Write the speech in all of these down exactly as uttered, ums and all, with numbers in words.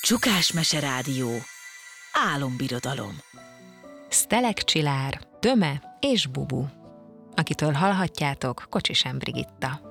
Csukásmese Rádió. Álombirodalom. Sztelek Csillár, Döme és Bubu, akitől hallhatjátok Kocsisem Brigitta.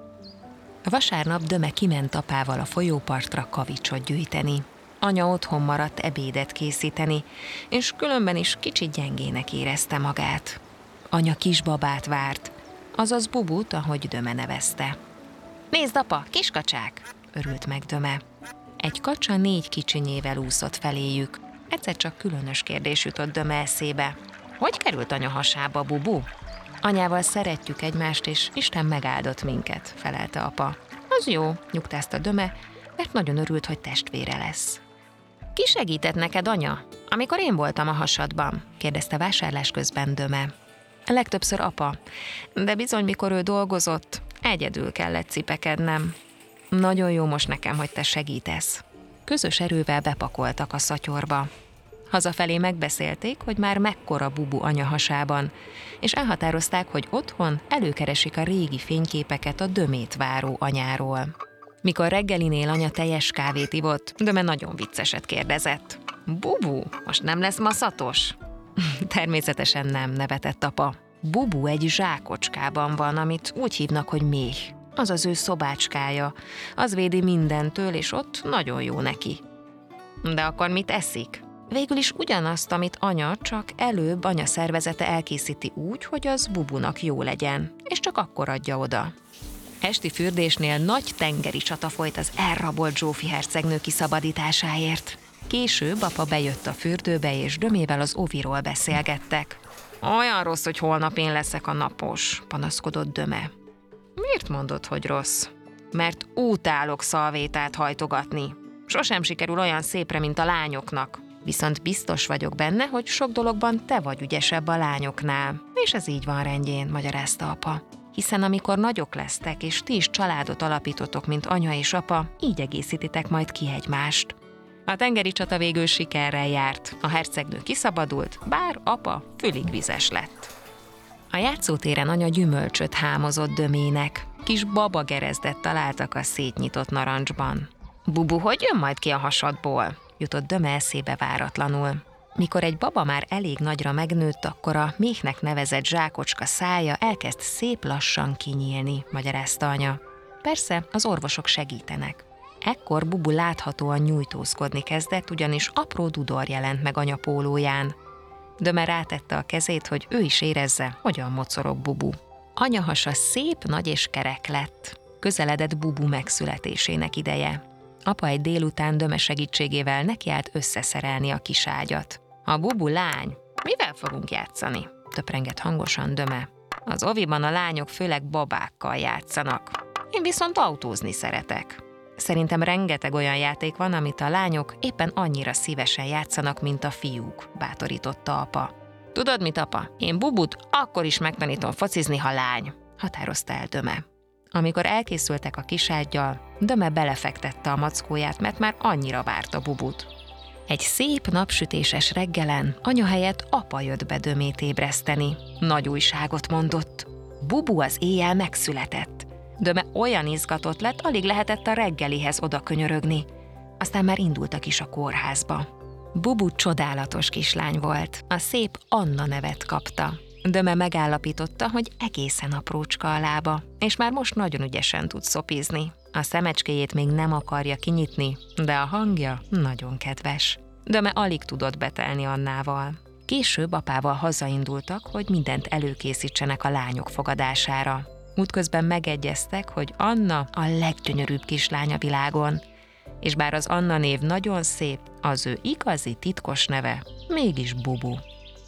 Vasárnap Döme kiment apával a folyópartra kavicsot gyűjteni. Anya otthon maradt ebédet készíteni, és különben is kicsit gyengének érezte magát. Anya kisbabát várt, azaz Bubut, ahogy Döme nevezte. Nézd, apa, kiskacsák! Örült meg Döme. Egy kacsa négy kicsinyével úszott feléjük. Egyszer csak különös kérdés jutott Döme eszébe. Hogy került anya hasába, Bubu? Anyával szeretjük egymást, és Isten megáldott minket, felelte apa. Az jó, nyugtázta Döme, mert nagyon örült, hogy testvére lesz. Ki segített neked, anya, amikor én voltam a hasadban? Kérdezte vásárlás közben Döme. Legtöbbször apa, de bizony, mikor ő dolgozott, egyedül kellett cipekednem. Nagyon jó most nekem, hogy te segítesz. Közös erővel bepakoltak a szatyorba. Hazafelé megbeszélték, hogy már mekkora Bubu anya hasában, és elhatározták, hogy otthon előkeresik a régi fényképeket a Dömét váró anyáról. Mikor reggelinél anya teljes kávét ivott, Döme nagyon vicceset kérdezett. Bubu, most nem lesz maszatos? Természetesen nem, nevetett apa. Bubu egy zsákocskában van, amit úgy hívnak, hogy méh. Az az ő szobácskája. Az védi mindentől, és ott nagyon jó neki. De akkor mit eszik? Végül is ugyanazt, amit anya, csak előbb anya szervezete elkészíti úgy, hogy az Bubunak jó legyen, és csak akkor adja oda. Esti fürdésnél nagy tengeri csata folyt az elrabolt Zsófi hercegnő kiszabadításáért. Később apa bejött a fürdőbe, és Dömével az oviról beszélgettek. Olyan rossz, hogy holnap én leszek a napos, panaszkodott Döme. Miért mondod, hogy rossz? Mert utálok szalvétát hajtogatni. Sosem sikerül olyan szépre, mint a lányoknak. Viszont biztos vagyok benne, hogy sok dologban te vagy ügyesebb a lányoknál. És ez így van rendjén, magyarázta apa. Hiszen amikor nagyok lesztek, és ti is családot alapítotok, mint anya és apa, így egészítitek majd ki egymást. A tengeri csata végül sikerrel járt. A hercegnő kiszabadult, bár apa fülig vizes lett. A játszótéren anya gyümölcsöt hámozott Dömének. Kis babagerezdet találtak a szétnyitott narancsban. Bubu, hogy jön majd ki a hasadból? Jutott Döme eszébe váratlanul. Mikor egy baba már elég nagyra megnőtt, akkor a méhnek nevezett zsákocska szája elkezd szép lassan kinyílni, magyarázta anya. Persze, az orvosok segítenek. Ekkor Bubu láthatóan nyújtózkodni kezdett, ugyanis apró dudor jelent meg anya pólóján. Döme rátette a kezét, hogy ő is érezze, hogyan mocorog Bubu. Anya hasa szép, nagy és kerek lett. Közeledett Bubu megszületésének ideje. Apa egy délután Döme segítségével nekiállt összeszerelni a kis ágyat. A Bubu lány, mivel fogunk játszani? Töprengett hangosan Döme. Az oviban a lányok főleg babákkal játszanak. Én viszont autózni szeretek. Szerintem rengeteg olyan játék van, amit a lányok éppen annyira szívesen játszanak, mint a fiúk, bátorította apa. Tudod mit, apa? Én Bubut akkor is megtanítom focizni, ha lány, határozta el Döme. Amikor elkészültek a kisággyal, Döme belefektette a mackóját, mert már annyira várta Bubut. Egy szép napsütéses reggelen anya helyett apa jött be Dömét ébreszteni. Nagy újságot mondott. Bubu az éjjel megszületett. Döme olyan izgatott lett, alig lehetett a reggelihez oda könyörögni. Aztán már indultak is a kórházba. Bubu csodálatos kislány volt. A szép Anna nevet kapta. Döme megállapította, hogy egészen aprócska a lába, és már most nagyon ügyesen tud szopizni. A szemecskéjét még nem akarja kinyitni, de a hangja nagyon kedves. Döme alig tudott betelni Annával. Később apával hazaindultak, hogy mindent előkészítsenek a lányok fogadására. Útközben megegyeztek, hogy Anna a leggyönyörűbb kislány a világon, és bár az Anna név nagyon szép, az ő igazi titkos neve mégis Bubu.